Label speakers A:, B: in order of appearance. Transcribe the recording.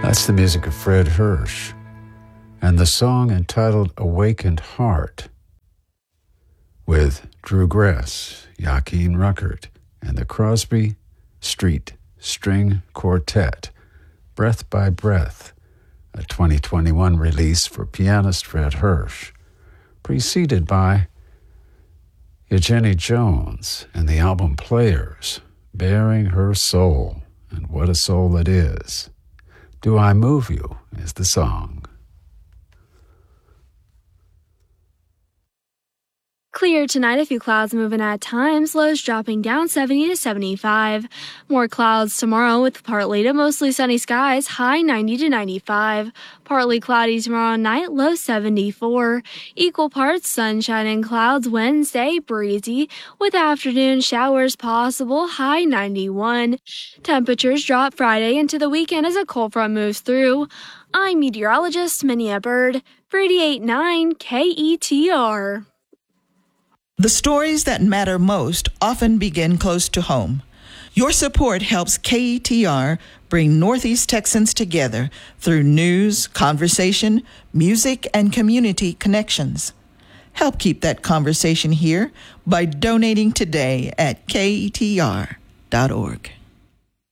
A: That's the music of Fred Hirsch and the song entitled Awakened Heart with Drew Gress, Joachim Ruckert, and the Crosby Street String Quartet, Breath by Breath, a 2021 release for pianist Fred Hirsch, preceded by Jenny Jones and the album Players, Bearing Her Soul, and what a soul it is. Do I Move You is the song.
B: Clear tonight, a few clouds moving at times, lows dropping down 70 to 75. More clouds tomorrow with partly to mostly sunny skies, high 90 to 95. Partly cloudy tomorrow night, low 74. Equal parts sunshine and clouds Wednesday, breezy, with afternoon showers possible, high 91. Temperatures drop Friday into the weekend as a cold front moves through. I'm meteorologist Minia Bird, 38.9 KETR.
C: The stories that matter most often begin close to home. Your support helps KETR bring Northeast Texans together through news, conversation, music, and community connections. Help keep that conversation here by donating today at KETR.org.